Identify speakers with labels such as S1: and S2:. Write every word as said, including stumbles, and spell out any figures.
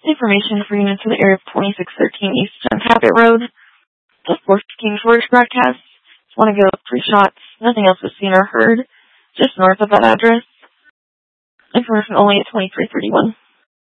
S1: Information for units in the area of twenty-six thirteen East John Cabot Road. The fourth King George broadcast. Just want to go three shots. Nothing else was seen or heard. Just north of that address. Information only at twenty-three thirty-one.